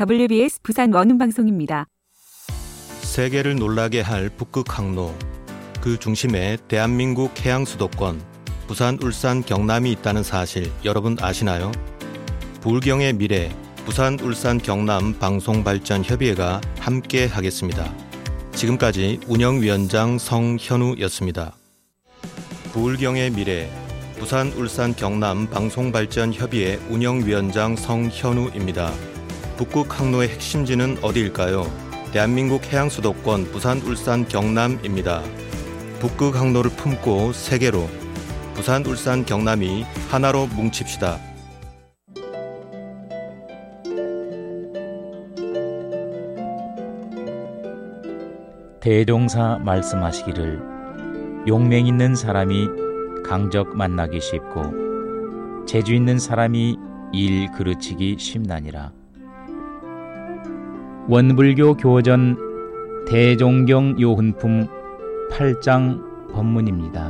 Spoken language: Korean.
WBS 부산 원음방송입니다. 세계를 놀라게 할 북극 항로, 그 중심에 대한민국 해양 수도권 부산, 울산, 경남이 있다는 사실 여러분 아시나요? 부울경의 미래 부산, 울산, 경남 방송발전협의회가 함께 하겠습니다. 지금까지 운영위원장 성현우였습니다. 부울경의 미래 부산, 울산, 경남 방송발전협의회 운영위원장 성현우입니다. 북극 항로의 핵심지는 어디일까요? 대한민국 해양 수도권 부산, 울산, 경남입니다. 북극 항로를 품고 세계로 부산, 울산, 경남이 하나로 뭉칩시다. 대종사 말씀하시기를 용맹 있는 사람이 강적 만나기 쉽고 재주 있는 사람이 일 그르치기 쉽나니라. 원불교 교전 대종경 요훈품 8장 법문입니다.